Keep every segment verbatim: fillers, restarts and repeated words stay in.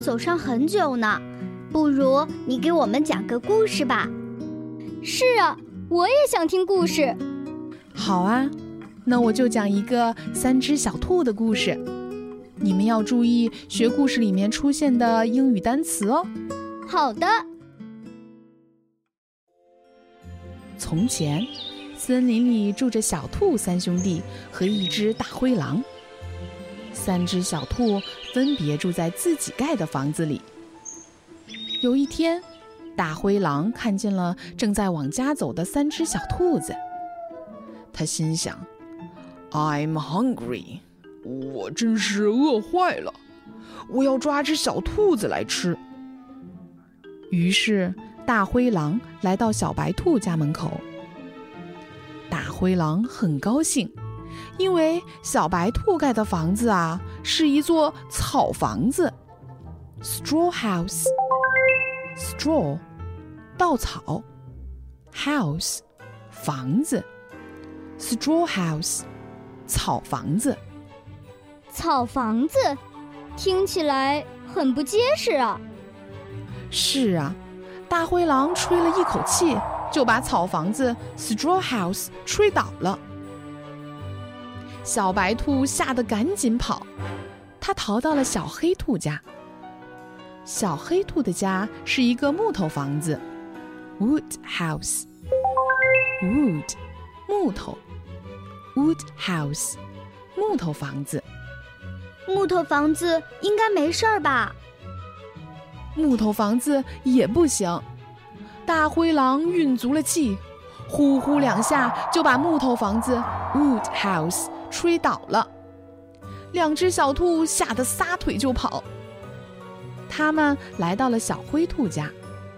走上很久呢，不如你给我们讲个故事吧。 是啊，我也想听故事。 好啊，那我就讲一个三只小兔的故事。你们要注意学故事里面出现的英语单词哦。 好的。 从前，森林里住着小兔三兄弟和一只大灰狼。三只小兔分别住在自己盖的房子里。有一天，大灰狼看见了正在往家走的三只小兔子，他心想 I'm hungry， 我真是饿坏了，我要抓只小兔子来吃。于是大灰狼来到小白兔家门口。大灰狼很高兴，因为小白兔盖的房子啊，是一座草房子 straw house。 straw 稻草， house 房子， straw house 草房子。 草房子听起来很不结实啊。 是啊，大灰狼吹了一口气，就把草房子 straw house 吹倒了。小白兔吓得赶紧跑，它逃到了小黑兔家。小黑兔的家是一个木头房子 wood house。 wood 木头， wood house 木头房子。 木头房子应该没事儿吧？ 木头房子也不行。大灰狼运足了气，呼呼两下就把木头房子 wood house 吹倒了。两只小兔吓得撒腿就跑。他们来到了小灰兔家。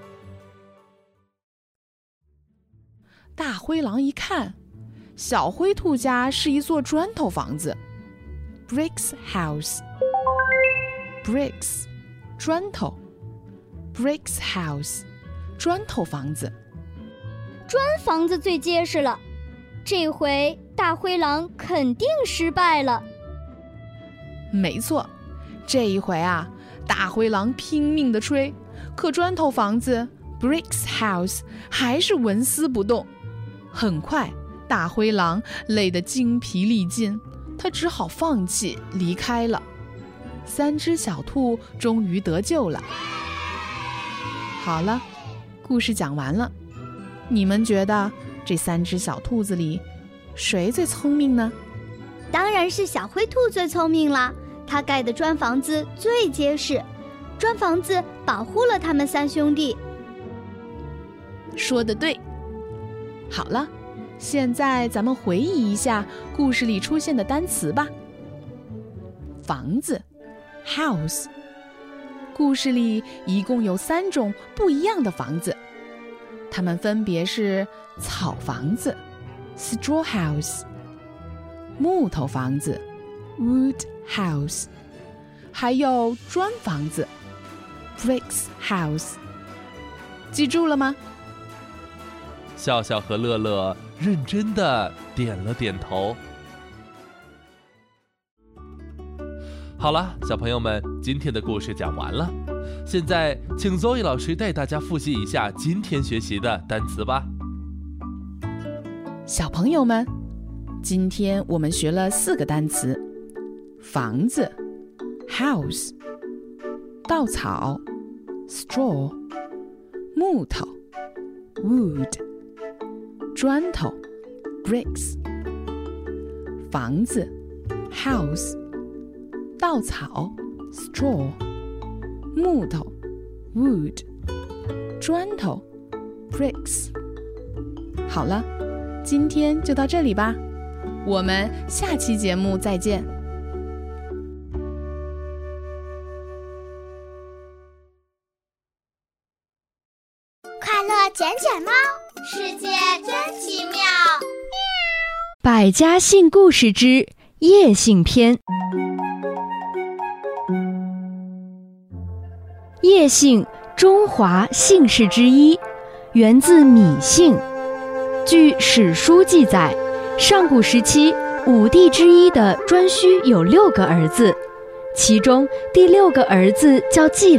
大灰狼一看，小灰兔家是一座砖头房子 bricks house。 bricks 砖头， bricks house 砖头房子。 砖房子最结实了，这回大灰狼肯定失败了。 没错，这一回啊，大灰狼拼命地吹，可砖头房子 bricks house 还是纹丝不动。很快，大灰狼累得精疲力尽，他只好放弃离开了。三只小兔终于得救了。好了，故事讲完了。你们觉得这三只小兔子里谁最聪明呢？ 当然是小灰兔最聪明啦，它盖的砖房子最结实，砖房子保护了他们三兄弟。 说得对。好了，现在咱们回忆一下故事里出现的单词吧。房子 house， 故事里一共有三种不一样的房子，它们分别是草房子 straw house， 木头房子 wood house， 还有砖房子 bricks house。 记住了吗？ 笑笑和乐乐认真地点了点头。好了，小朋友们，今天的故事讲完了。现在请 Zoe 老师带大家复习一下今天学习的单词吧。 小朋友们，今天我们学了四个单词：房子 house， 稻草 straw， 木头 wood， 砖头 bricks。 房子 house， 稻草 straw， 木头 wood， 砖头 bricks。 好了，今天就到这里吧，我们下期节目再见。 快乐卷卷猫，世界真奇妙。 百家姓故事之叶姓篇。叶姓，中华姓氏之一，源自芈姓。据史书记载，上古时期五帝之一的颛顼有六个儿子，其中第六个儿子叫季